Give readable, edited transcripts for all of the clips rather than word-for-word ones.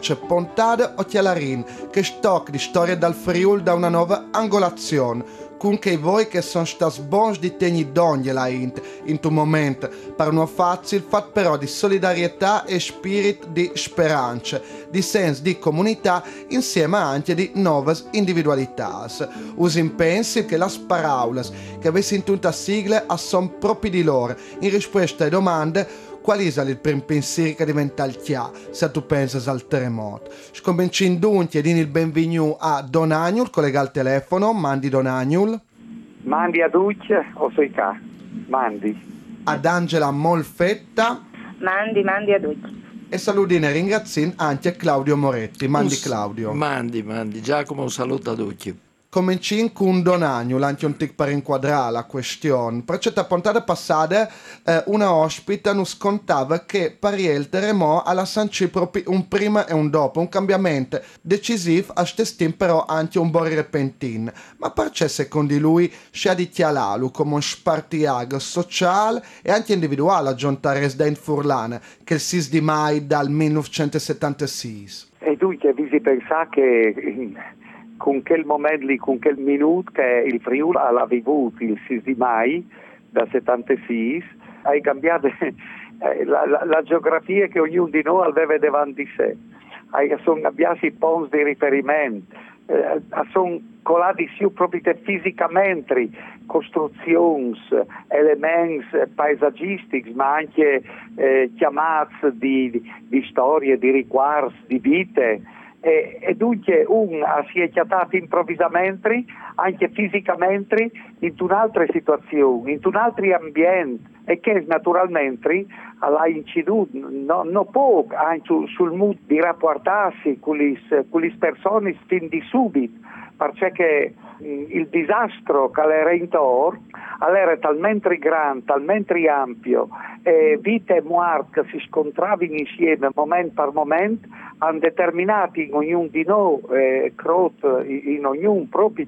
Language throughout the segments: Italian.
c'è Pontade o Chialarin, che stock di storie dal Friul da una nuova angolazione, con che voi che sono stati buoni di tegni d'ogni la in un momento, per non facile, fatto però di solidarietà e spirito di speranza, di senso di comunità, insieme anche di nuove individualità. Usin pensi che le parole che avessi in tutta sigla sono proprio di loro, in risposta alle domande qual è il primo pensiero che diventa il chiaro se tu pensi al terremoto. Scominciamo dunque e dini il benvenuto a Don Agnul, collega al telefono, mandi Don Agnul. Mandi a Duce o sei qua? Mandi. Ad Angela Molfetta. Mandi a Duce. E salutine ringrazio anche Claudio Moretti. Mandi Claudio. Mandi. Giacomo, un saluto a tutti. Cominciamo con Don Agnul, anche un tic per inquadrare la questione. Perché la puntata passata una ospite nos contava che il terremoto alla sancì proprio un prima e un dopo, un cambiamento decisivo, a stestin però anche un po' repentino. Ma perché secondo lui si ha di chiararlo come un spartiago sociale e anche individuale a giuntare da in Furlana, che il 6 di maggio dal 1976? E tu che vi pensa che con quel momento lì, con quel minuto che il Friuli ha vissuto il 6 di maggio del 76, hai cambiato la geografia che ognuno di noi aveva davanti di sé. Sono cambiati i punti di riferimento, sono colati su proprio fisicamente costruzioni, elementi paesaggistici, ma anche chiamati di storie, di riguardi, di vite. E dunque si è chiamato improvvisamente, anche fisicamente, in un'altra situazione, in un altro ambiente, e che naturalmente ha inciduto non poco anche sul modo di rapportarsi con le persone fin di subito, perché il disastro che era intorno era talmente grande, talmente ampio, e vite e morte che si scontravano insieme momento per momento, hanno determinato in ognuno di noi, in ognuno proprio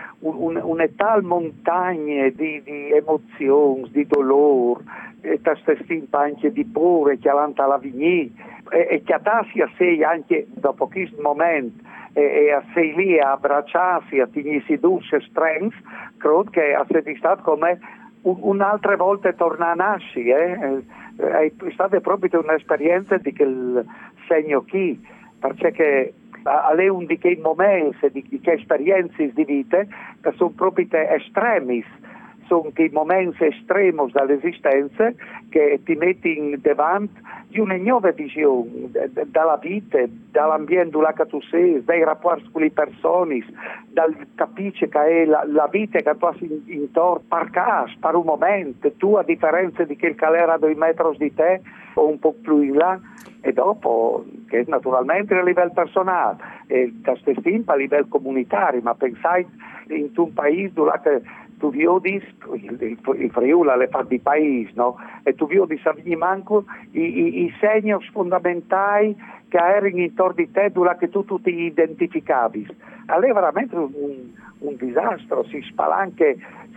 una tal montagna di emozioni, di dolore, e anche di paura che avanti la vigni, e che attasi a sé anche dopo questo momento, e a sei lì a abbracciarsi, a tenersi dolce strength, credo che è stato come un'altra volta tornare a nascere. È stata proprio un'esperienza di quel segno qui, perché è un di quei momenti, di che esperienze di vita che sono proprio estremi, sono quei momenti estremi dall'esistenza che ti metti davanti di una nuova visione dalla vita, dall'ambiente dove tu sei, dai rapporti con le persone, dal capisci che è la vita che tu hai intorno per caso, per un momento, tu a differenza di quel che era 2 metri di te o un po' più in là, e dopo che naturalmente a livello personale e da a livello comunitario, ma pensai in un paese dove tu vedi il Friuli le fa di paese, no? E tu vedi a manco i segni fondamentali che erano intorno di te dove tu ti identificavi. Allora è veramente un disastro, si spalanca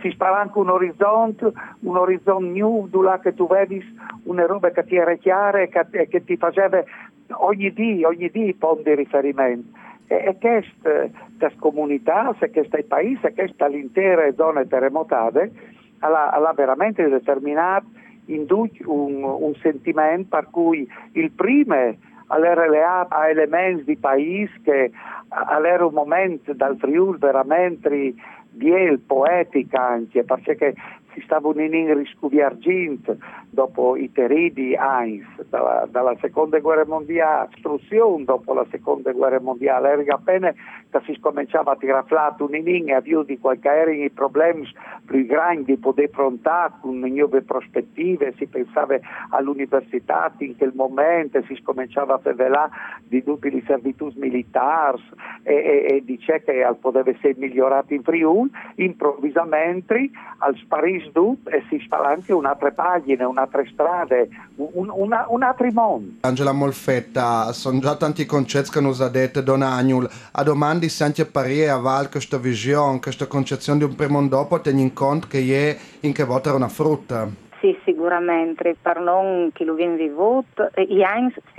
un orizzonte nuovo dove tu vedi una roba che ti era chiara e che ti faceva ogni dì punto di riferimento. E questa comunità, questo paese, questa l'intera zona terremotate, ha veramente determinato in un sentimento per cui il primo era legato a elementi di paese che era un momento dal Friuli veramente biel, poetica anche, perché si stava unendo riscuviargint dopo i terribili anni dalla seconda guerra mondiale, istruzione dopo la seconda guerra mondiale, era appena che si cominciava a tirare flato un'inning a più di qualche erano i problemi più grandi di poter affrontare con nuove prospettive, si pensava all'università in quel momento, si cominciava a parlare di tutte le servitù militari e dice che poteva essere migliorato in Friuli, improvvisamente al sparire e si spalanca un'altra pagina, un'altra strada, un altro mondo. Angela Molfetta, sono già tanti concetti che nos ha detto Don Agnul, a domandi se anche Paris a Val questa visione, questa concezione di un primo dopo, tieni in conto che è in che volta era una frutta. Sì, sicuramente, per non che lo viene vivuto, gli anni